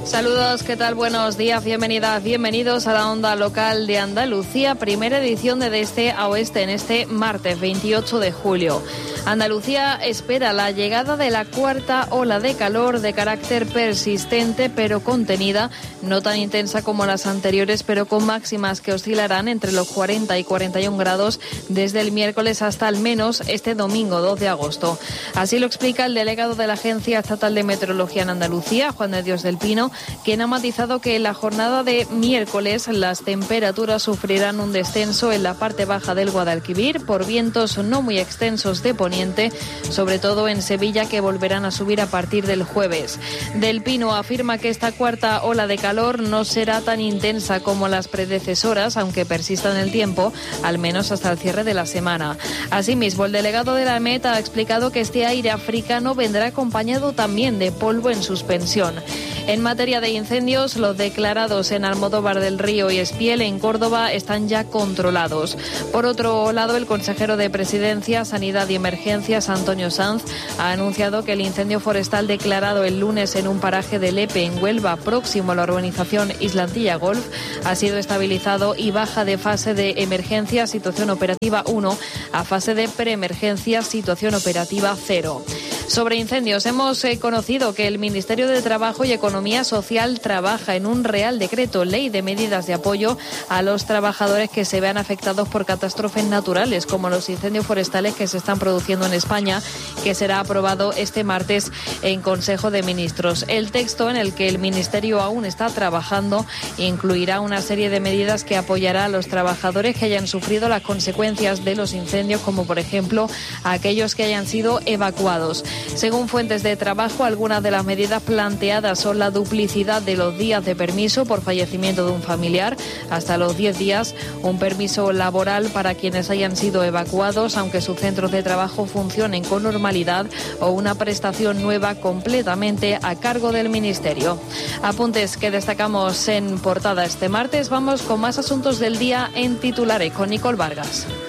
Saludos, ¿qué tal? Buenos días, bienvenidas, bienvenidos a la Onda Local de Andalucía, primera edición de Este a Oeste en este martes 28 de julio. Andalucía espera la llegada de la cuarta ola de calor de carácter persistente pero contenida, no tan intensa como las anteriores, pero con máximas que oscilarán entre los 40 y 41 grados desde el miércoles hasta al menos este domingo 2 de agosto. Así lo explica el delegado de la Agencia Estatal de Meteorología en Andalucía, Juan de Dios del Pino, quien ha matizado que en la jornada de miércoles las temperaturas sufrirán un descenso en la parte baja del Guadalquivir por vientos no muy extensos de poniente, sobre todo en Sevilla, que volverán a subir a partir del jueves. Del Pino afirma que esta cuarta ola de calor no será tan intensa como las predecesoras, aunque persista en el tiempo, al menos hasta el cierre de la semana. Asimismo, el delegado de la EMET ha explicado que este aire africano vendrá acompañado también de polvo en suspensión. En materia de incendios, los declarados en Almodóvar del Río y Espiel, en Córdoba, están ya controlados. Por otro lado, el consejero de Presidencia, Sanidad y Emergencias, Antonio Sanz, ha anunciado que el incendio forestal declarado el lunes en un paraje de Lepe, en Huelva, próximo a la urbanización Islantilla Golf, ha sido estabilizado y baja de fase de emergencia, situación operativa 1, a fase de preemergencia, situación operativa 0. Sobre incendios, hemos conocido que el Ministerio de Trabajo y Economía Social trabaja en un Real Decreto Ley de medidas de apoyo a los trabajadores que se vean afectados por catástrofes naturales, como los incendios forestales que se están produciendo en España, que será aprobado este martes en Consejo de Ministros. El texto, en el que el Ministerio aún está trabajando, incluirá una serie de medidas que apoyará a los trabajadores que hayan sufrido las consecuencias de los incendios, como por ejemplo a aquellos que hayan sido evacuados. Según fuentes de trabajo, algunas de las medidas planteadas son la duplicidad de los días de permiso por fallecimiento de un familiar, hasta los 10 días, un permiso laboral para quienes hayan sido evacuados, aunque sus centros de trabajo funcionen con normalidad, o una prestación nueva completamente a cargo del Ministerio. Apuntes que destacamos en portada este martes. Vamos con más asuntos del día en titulares con Nicole Vargas.